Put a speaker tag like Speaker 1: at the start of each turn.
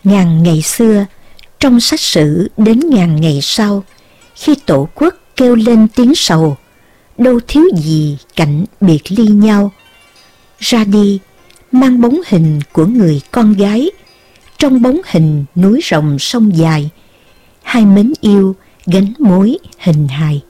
Speaker 1: Ngàn ngày xưa, trong sách sử đến ngàn ngày sau, khi tổ quốc kêu lên tiếng sầu, đâu thiếu gì cảnh biệt ly nhau. Ra đi, mang bóng hình của người con gái, trong bóng hình núi rộng sông dài, hai mến yêu gánh mối hình hài.